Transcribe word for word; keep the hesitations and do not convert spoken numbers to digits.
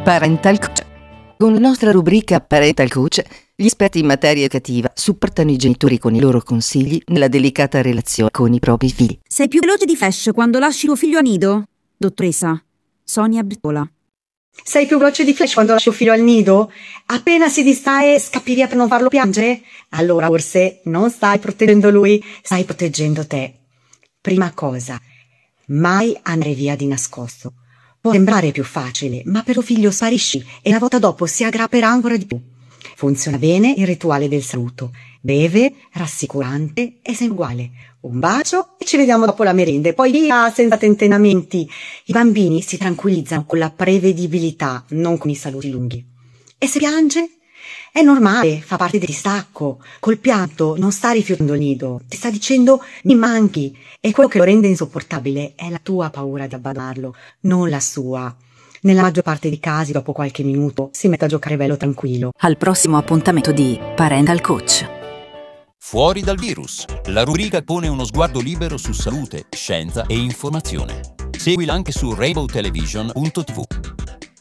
Parental Coach. Con la nostra rubrica Parental Coach, gli esperti in materia educativa supportano i genitori con i loro consigli nella delicata relazione con i propri figli. Sei più veloce di Flash quando lasci tuo figlio a nido? Dottoressa Sonia Brittola. Sei più veloce di Flash quando lasci tuo figlio al nido? Appena si distrae scappi via per non farlo piangere? Allora forse non stai proteggendo lui, stai proteggendo te. Prima cosa, mai andare via di nascosto. Può sembrare più facile, ma per tuo figlio sparisci e una volta dopo si aggrapperà ancora di più. Funziona bene il rituale del saluto. Breve, rassicurante e sempre uguale. Un bacio e ci vediamo dopo la merenda. E poi via, senza tentennamenti. I bambini si tranquillizzano con la prevedibilità, non con i saluti lunghi. E se piange? È normale, fa parte del distacco. Col pianto non sta rifiutando il nido, ti sta dicendo mi manchi. E quello che lo rende insopportabile è la tua paura di abbandonarlo, non la sua. Nella maggior parte dei casi, dopo qualche minuto, si mette a giocare bello tranquillo. Al prossimo appuntamento di Parental Coach. Fuori dal virus. La rubrica pone uno sguardo libero su salute, scienza e informazione. Seguila anche su rainbow television punto tivù.